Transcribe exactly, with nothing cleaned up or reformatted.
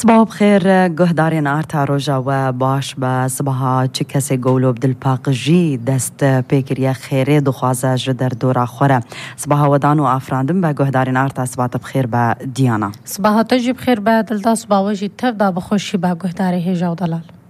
صباح بخير گهدارین آرتا روژا و باش با صباح چه کسی گولو بدل پاقجی دست پیکریه خیره دخوازه جدر دورا خوره صباح ودان و افراندم با گهدارین آرتا صباح بخیر با دیانا صباح تجی بخیر با دلدا صباح وجی تبدا بخوشی با گهداری هجا و دلال